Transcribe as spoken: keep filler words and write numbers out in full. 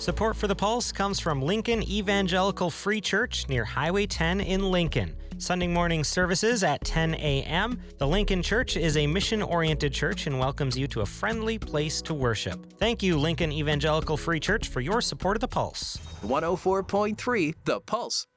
Support for The Pulse comes from Lincoln Evangelical Free Church near Highway ten in Lincoln. Sunday morning services at ten a.m. The Lincoln Church is a mission-oriented church and welcomes you to a friendly place to worship. Thank you, Lincoln Evangelical Free Church, for your support of The Pulse. one oh four point three The Pulse.